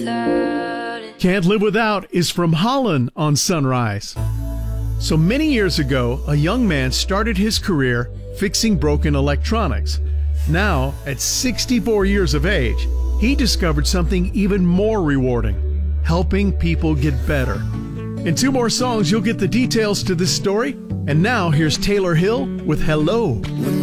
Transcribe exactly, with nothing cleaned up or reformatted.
without it. Can't Live Without is from Holland on Sunrise. So many years ago, a young man started his career fixing broken electronics. Now, at sixty-four years of age, he discovered something even more rewarding: helping people get better. In two more songs, you'll get the details to this story. And now, here's Taylor Hill with Hello. When